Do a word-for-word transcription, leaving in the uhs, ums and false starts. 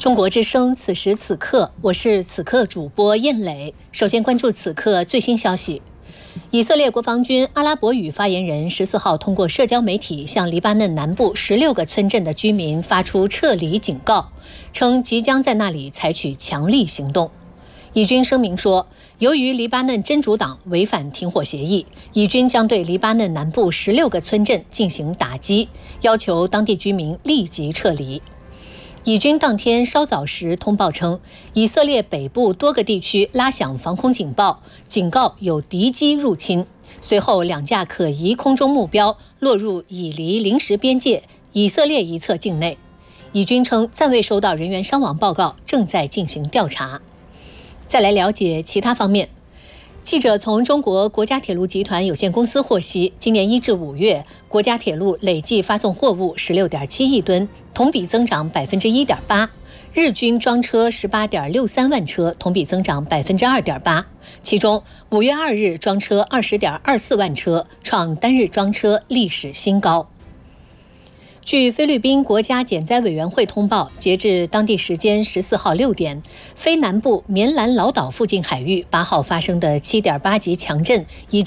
中国之声，此时此刻，我是此刻主播燕磊。首先关注此刻最新消息。以色列国防军阿拉伯语发言人十四号通过社交媒体向黎巴嫩南部十六个村镇的居民发出撤离警告，称即将在那里采取强力行动。以军声明说，由于黎巴嫩真主党违反停火协议，以军将对黎巴嫩南部十六个村镇进行打击，要求当地居民立即撤离。以军当天稍早时通报称，以色列北部多个地区拉响防空警报，警告有敌机入侵。随后，两架可疑空中目标落入以黎临时边界以色列一侧境内。以军称暂未收到人员伤亡报告，正在进行调查。再来了解其他方面。记者从中国国家铁路集团有限公司获悉，今年一至五月，国家铁路累计发送货物十六点七亿吨，同比增长百分之一点八；日均装车十八点六三万车，同比增长百分之二点八。其中，五月二日装车二十点二四万车，创单日装车历史新高。据菲律宾国家减灾委员会通报，截至当地时间十四号六点，菲南部棉兰老岛附近海域八号发生的七点八级强震已